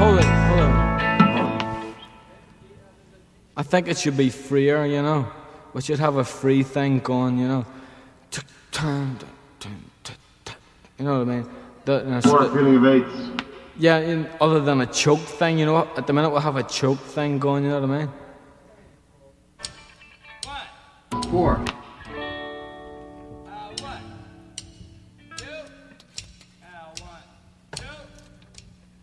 hold it, hold on. I think it should be freer, you know. We should have a free thing going, you know. You know what I mean? More feeling of eights. Yeah, other than a choke thing, you know. At the minute we'll have a choke thing going, you know what I mean? 4.